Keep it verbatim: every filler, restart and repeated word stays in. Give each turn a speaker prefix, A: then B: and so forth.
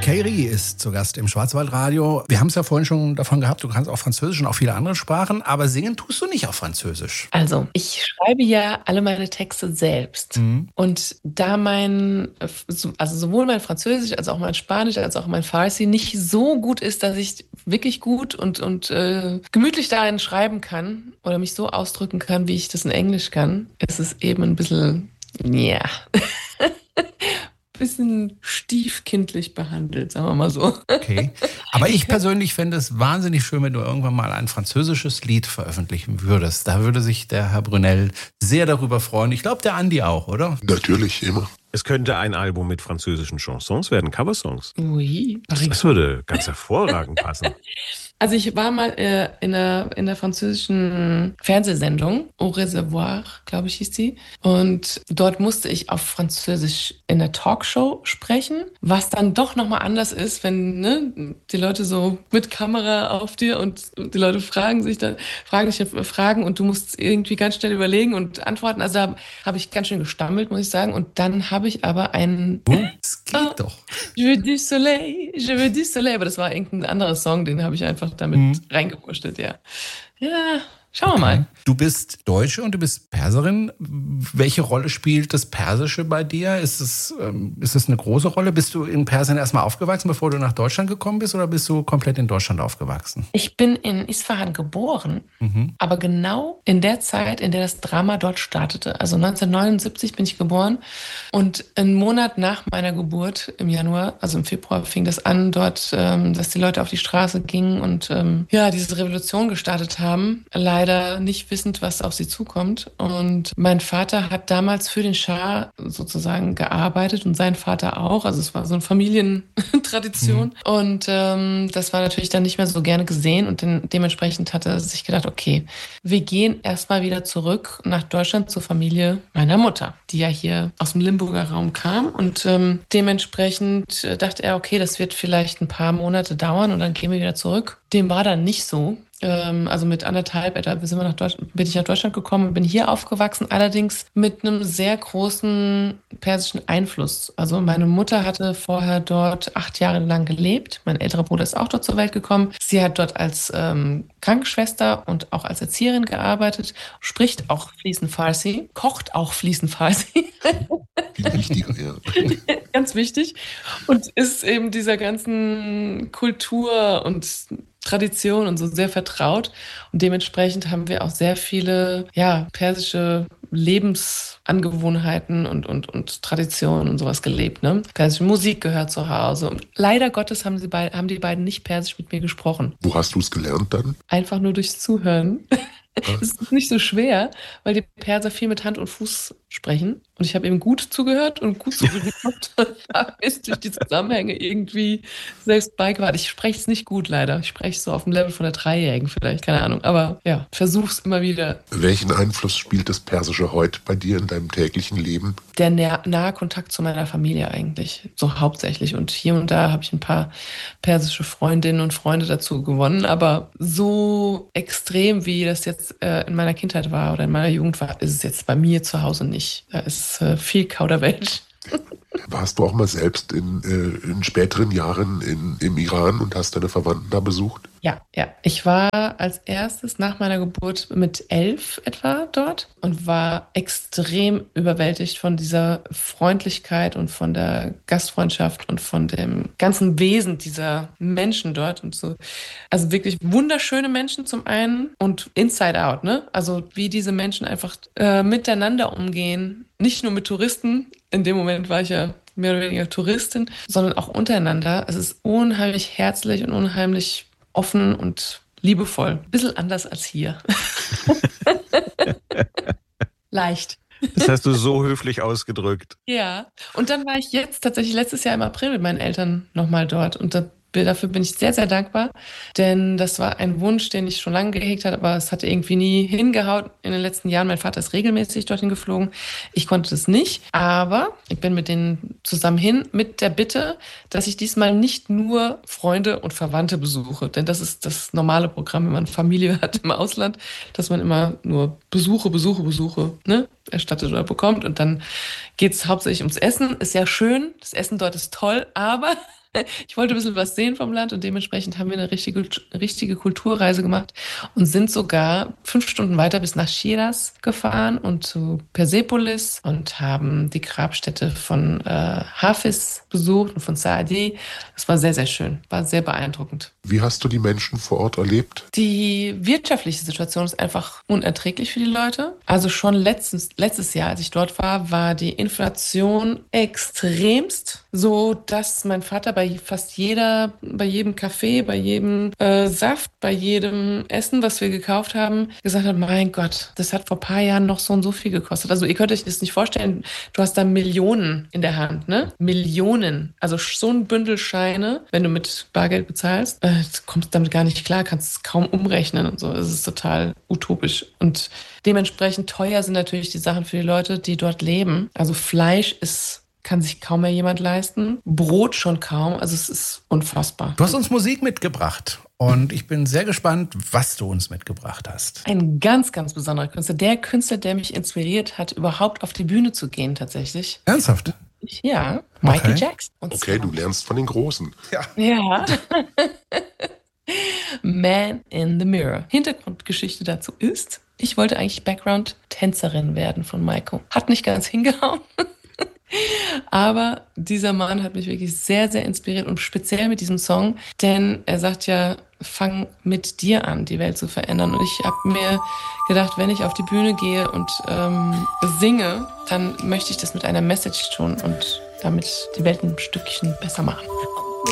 A: K-Ri ist zu Gast im Schwarzwaldradio. Wir haben es ja vorhin schon davon gehabt, du kannst auch Französisch und auch viele andere Sprachen, aber singen tust du nicht auf Französisch.
B: Also, ich schreibe ja alle meine Texte selbst. Mhm. Und da mein, also sowohl mein Französisch als auch mein Spanisch als auch mein Farsi nicht so gut ist, dass ich wirklich gut und, und äh, gemütlich darin schreiben kann oder mich so ausdrücken kann, wie ich das in Englisch kann, ist es eben ein bisschen, ja... bisschen stiefkindlich behandelt, sagen wir mal so.
A: Okay. Aber ich persönlich fände es wahnsinnig schön, wenn du irgendwann mal ein französisches Lied veröffentlichen würdest. Da würde sich der Herr Brunel sehr darüber freuen. Ich glaube, der Andi auch, oder?
C: Natürlich, immer.
D: Es könnte ein Album mit französischen Chansons werden, Coversongs.
B: Oui.
D: Das würde ganz hervorragend passen.
B: Also ich war mal äh, in einer in der französischen Fernsehsendung, Au Reservoir, glaube ich, hieß die. Und dort musste ich auf Französisch in der Talkshow sprechen, was dann doch nochmal anders ist, wenn ne, die Leute so mit Kamera auf dir und die Leute fragen sich dann, fragen dich Fragen und du musst irgendwie ganz schnell überlegen und antworten. Also da habe ich ganz schön gestammelt, muss ich sagen. Und dann habe ich aber einen...
A: Oh, das geht oh, doch.
B: Je veux du soleil, je veux du soleil. Aber das war irgendein anderer Song, den habe ich einfach damit mhm. reingewurschtelt, ja. Ja, schauen wir mal.
A: Du bist Deutsche und du bist Perserin. Welche Rolle spielt das Persische bei dir? Ist es, ähm, ist es eine große Rolle? Bist du in Persien erstmal aufgewachsen, bevor du nach Deutschland gekommen bist, oder bist du komplett in Deutschland aufgewachsen?
B: Ich bin in Isfahan geboren, mhm. aber genau in der Zeit, in der das Drama dort startete. Also neunzehnhundertneunundsiebzig bin ich geboren und einen Monat nach meiner Geburt im Januar, also im Februar, fing das an dort, ähm, dass die Leute auf die Straße gingen und ähm, ja, diese Revolution gestartet haben. Leider nicht wissend, was auf sie zukommt. Und mein Vater hat damals für den Schah sozusagen gearbeitet und sein Vater auch. Also es war so eine Familientradition. Mhm. Und ähm, das war natürlich dann nicht mehr so gerne gesehen. Und den, dementsprechend hat er sich gedacht, okay, wir gehen erstmal wieder zurück nach Deutschland zur Familie meiner Mutter, die ja hier aus dem Limburger Raum kam. Und ähm, dementsprechend dachte er, okay, das wird vielleicht ein paar Monate dauern und dann gehen wir wieder zurück. Dem war dann nicht so. Also mit anderthalb etwa sind wir nach Deutschland, bin ich nach Deutschland gekommen und bin hier aufgewachsen, allerdings mit einem sehr großen persischen Einfluss. Also meine Mutter hatte vorher dort acht Jahre lang gelebt. Mein älterer Bruder ist auch dort zur Welt gekommen. Sie hat dort als ähm, Krankenschwester und auch als Erzieherin gearbeitet, spricht auch fließend Farsi, kocht auch fließend Farsi.
C: Viel wichtiger, ja.
B: Ganz wichtig. Und ist eben dieser ganzen Kultur und Tradition und so sehr vertraut. Und dementsprechend haben wir auch sehr viele ja, persische Lebensangewohnheiten und, und, und Traditionen und sowas gelebt. Ne? Persische Musik gehört zu Hause. Und leider Gottes haben, sie beid, haben die beiden nicht Persisch mit mir gesprochen.
C: Wo hast du es gelernt dann?
B: Einfach nur durchs Zuhören. Es ist nicht so schwer, weil die Perser viel mit Hand und Fuß sprechen. Und ich habe eben gut zugehört und gut zugehört und habe es durch die Zusammenhänge irgendwie selbst beigebracht. Ich spreche es nicht gut, leider. Ich spreche es so auf dem Level von der Dreijährigen vielleicht, keine Ahnung. Aber ja, versuch's immer wieder.
C: Welchen Einfluss spielt das Persische heute bei dir in deinem täglichen Leben?
B: Der nahe Kontakt zu meiner Familie eigentlich, so hauptsächlich. Und hier und da habe ich ein paar persische Freundinnen und Freunde dazu gewonnen. Aber so extrem, wie das jetzt äh, in meiner Kindheit war oder in meiner Jugend war, ist es jetzt bei mir zu Hause nicht. Da ist äh, viel Kauderwelsch.
C: Warst du auch mal selbst in, äh, in späteren Jahren in, im Iran und hast deine Verwandten da besucht?
B: Ja, ja. Ich war als erstes nach meiner Geburt mit elf etwa dort und war extrem überwältigt von dieser Freundlichkeit und von der Gastfreundschaft und von dem ganzen Wesen dieser Menschen dort und so. Also wirklich wunderschöne Menschen zum einen und inside out, ne? Also wie diese Menschen einfach äh, miteinander umgehen. Nicht nur mit Touristen. In dem Moment war ich ja mehr oder weniger Touristin, sondern auch untereinander. Es ist unheimlich herzlich und unheimlich offen und liebevoll. Ein bisschen anders als hier. Leicht.
D: Das hast du so höflich ausgedrückt.
B: Ja, und dann war ich jetzt tatsächlich letztes Jahr im April mit meinen Eltern nochmal dort und da Dafür bin ich sehr, sehr dankbar, denn das war ein Wunsch, den ich schon lange gehegt hatte, aber es hatte irgendwie nie hingehauen in den letzten Jahren. Mein Vater ist regelmäßig dorthin geflogen. Ich konnte das nicht, aber ich bin mit denen zusammen hin mit der Bitte, dass ich diesmal nicht nur Freunde und Verwandte besuche, denn das ist das normale Programm, wenn man Familie hat im Ausland, dass man immer nur Besuche, Besuche, Besuche, ne? erstattet oder bekommt. Und dann geht es hauptsächlich ums Essen. Ist ja schön, das Essen dort ist toll, aber ich wollte ein bisschen was sehen vom Land und dementsprechend haben wir eine richtige, richtige Kulturreise gemacht und sind sogar fünf Stunden weiter bis nach Shiraz gefahren und zu Persepolis und haben die Grabstätte von äh, Hafiz besucht und von Saadi. Das war sehr, sehr schön, war sehr beeindruckend.
C: Wie hast du die Menschen vor Ort erlebt?
B: Die wirtschaftliche Situation ist einfach unerträglich für die Leute. Also schon letztens, letztes Jahr, als ich dort war, war die Inflation extremst, so dass mein Vater bei fast jeder, bei jedem Kaffee, bei jedem äh, Saft, bei jedem Essen, was wir gekauft haben, gesagt hat, mein Gott, das hat vor ein paar Jahren noch so und so viel gekostet. Also ihr könnt euch das nicht vorstellen, du hast da Millionen in der Hand, ne? Millionen. Also so ein Bündel Scheine, wenn du mit Bargeld bezahlst, äh, du kommst damit gar nicht klar, kannst es kaum umrechnen und so. Es ist total utopisch. Und dementsprechend teuer sind natürlich die Sachen für die Leute, die dort leben. Also Fleisch ist kann sich kaum mehr jemand leisten. Brot schon kaum. Also es ist unfassbar.
A: Du hast uns Musik mitgebracht und ich bin sehr gespannt, was du uns mitgebracht hast.
B: Ein ganz, ganz besonderer Künstler. Der Künstler, der mich inspiriert hat, überhaupt auf die Bühne zu gehen tatsächlich.
A: Ernsthaft?
B: Ja, Michael
A: Okay.
B: Jackson. Und
C: Okay, du lernst von den Großen.
B: Ja. Man in the Mirror. Hintergrundgeschichte dazu ist, ich wollte eigentlich Background-Tänzerin werden von Michael. Hat nicht ganz hingehauen. Aber dieser Mann hat mich wirklich sehr, sehr inspiriert und speziell mit diesem Song, denn er sagt ja, fang mit dir an, die Welt zu verändern. Und ich habe mir gedacht, wenn ich auf die Bühne gehe und ähm, singe, dann möchte ich das mit einer Message tun und damit die Welt ein Stückchen besser machen.